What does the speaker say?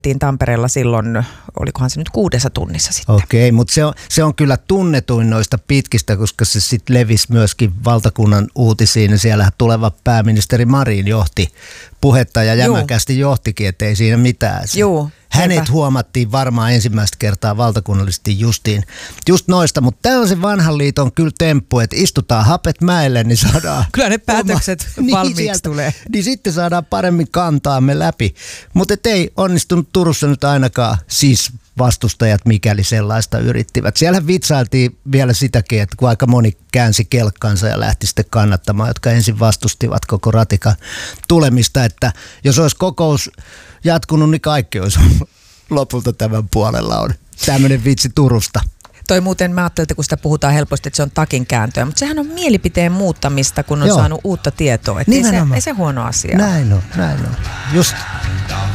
Tampereella silloin, olikohan se nyt 6 tunnissa sitten. Okei, mutta se on kyllä tunnetuin noista pitkistä, koska se sitten levisi myöskin valtakunnan uutisiin. Siellä tuleva pääministeri Marin johti puhetta ja jämäkästi johtikin, ettei siinä mitään. Hänet huomattiin varmaan ensimmäistä kertaa valtakunnallisesti just noista, mutta tämä on se vanhan liiton kyllä temppu, että istutaan hapet mäelle, niin saadaan... Kyllä ne päätökset valmiiksi tulee. Niin sitten saadaan paremmin kantaamme läpi. Mutta ei onnistunut Turussa nyt ainakaan siis vastustajat, mikäli sellaista yrittivät. Siellä vitsailtiin vielä sitäkin, että kun aika moni käänsi kelkkansa ja lähti sitten kannattamaan, jotka ensin vastustivat koko ratikan tulemista, että jos olisi kokous jatkunut, niin kaikki olisi lopulta tämän puolella on tämmöinen vitsi Turusta. Toi muuten, mä ajattelin, että kun sitä puhutaan helposti, että se on takin kääntöä, mutta sehän on mielipiteen muuttamista, kun on saanut uutta tietoa. Että ei se huono asia. Näin on. Just.